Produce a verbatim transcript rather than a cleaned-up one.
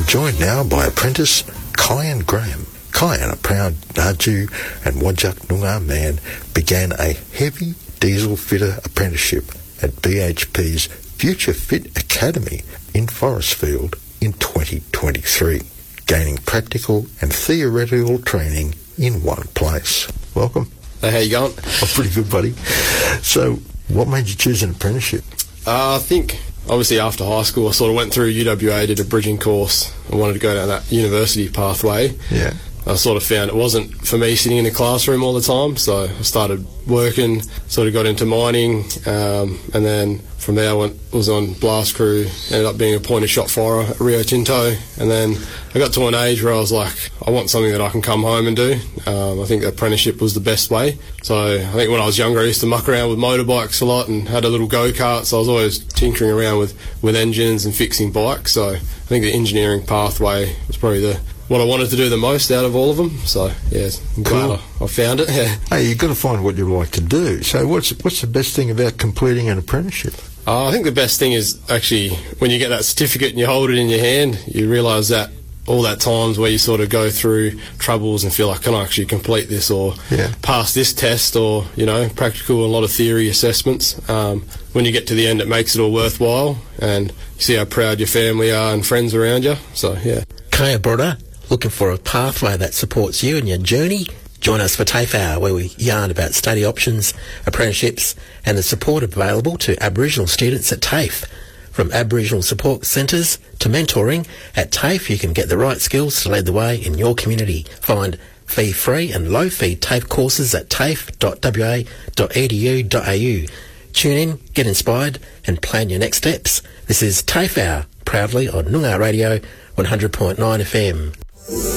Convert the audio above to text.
joined now by apprentice Kyan Graham. Kyan, a proud Naju and Wajak Noongar man, began a heavy diesel fitter apprenticeship at B H P's Future Fit Academy in Forestfield in twenty twenty-three, gaining practical and theoretical training in one place. Welcome. Hey, how you going? Oh, pretty good, buddy. So, what made you choose an apprenticeship? Uh, I think, obviously, after high school, I sort of went through U W A, did a bridging course. I wanted to go down that university pathway. Yeah. I sort of found it wasn't for me sitting in the classroom all the time, so I started working, sort of got into mining, um, and then from there I went, was on blast crew, ended up being a pointer shot firer at Rio Tinto, and then I got to an age where I was like, I want something that I can come home and do. Um, I think the apprenticeship was the best way. So I think when I was younger I used to muck around with motorbikes a lot and had a little go-kart, so I was always tinkering around with, with engines and fixing bikes, so I think the engineering pathway was probably the what I wanted to do the most out of all of them. So, yeah, I'm cool. glad I, I found it. Yeah. Hey, you've got to find what you like to do. So what's what's the best thing about completing an apprenticeship? Uh, I think the best thing is actually when you get that certificate and you hold it in your hand, you realise that all that times where you sort of go through troubles and feel like, can I actually complete this or yeah. pass this test, or, you know, practical and a lot of theory assessments. Um, when you get to the end, it makes it all worthwhile, and you see how proud your family are and friends around you. So, yeah. Kaya brother, looking for a pathway that supports you in your journey? Join us for TAFE Hour, where we yarn about study options, apprenticeships and the support available to Aboriginal students at TAFE. From Aboriginal support centres to mentoring, at TAFE you can get the right skills to lead the way in your community. Find fee-free and low-fee TAFE courses at tafe dot w a dot e d u dot a u. Tune in, get inspired and plan your next steps. This is TAFE Hour, proudly on Noongar Radio one hundred point nine F M.